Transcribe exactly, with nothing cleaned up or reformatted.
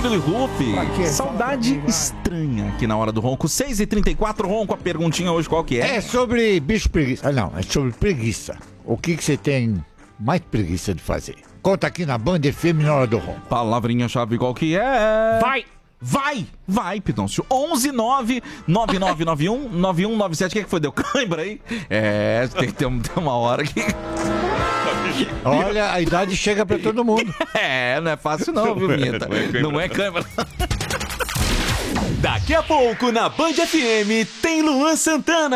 Billy Hoop. Saudade estranha aqui na hora do ronco. seis e trinta e quatro, ronco. A perguntinha hoje qual que é? É sobre bicho preguiça. Ah, não, é sobre preguiça. O que que você tem mais preguiça de fazer? Conta aqui na Band F M na hora do ronco. Palavrinha-chave qual que é? Vai! Vai! Vai, Pidoncio. onze nove nove nove nove um nove um nove sete. O que, que foi? Deu cãibra aí? É, tem que ter, um- ter uma hora que... Olha, a idade chega pra todo mundo. É, não é fácil não, viu, Vinheta? Não é cãibra. Daqui a pouco na Band F M tem Luan Santana.